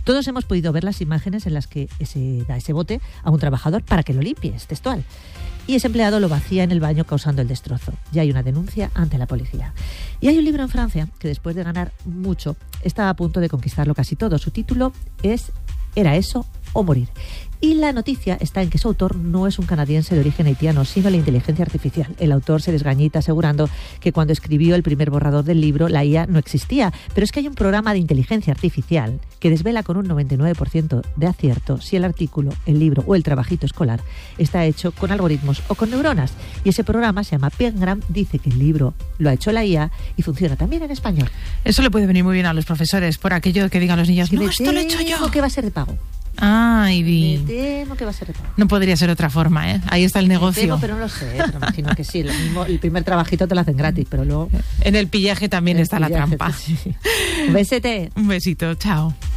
Todos hemos podido ver las imágenes en las que se da ese bote a un trabajador para que lo limpie, es textual. Y ese empleado lo vacía en el baño causando el destrozo. Ya hay una denuncia ante la policía. Y hay un libro en Francia que después de ganar mucho está a punto de conquistarlo casi todo. Su título es ¿Era eso o morir? Y la noticia está en que su autor no es un canadiense de origen haitiano, sino la inteligencia artificial. El autor se desgañita asegurando que cuando escribió el primer borrador del libro, la IA no existía. Pero es que hay un programa de inteligencia artificial que desvela con un 99% de acierto si el artículo, el libro o el trabajito escolar está hecho con algoritmos o con neuronas. Y ese programa se llama Pengram, dice que el libro lo ha hecho la IA y funciona también en español. Eso le puede venir muy bien a los profesores, por aquello que digan los niños, no, esto lo he hecho yo. Que va a ser de pago. Ay, me temo que va a ser de pago. No podría ser otra forma, ¿eh? Ahí está el negocio. Me temo, pero no lo sé, pero me imagino que sí. Lo mismo, el primer trabajito te lo hacen gratis, pero luego... En el pillaje también está la trampa. Sí. Un besete. Un besito, chao.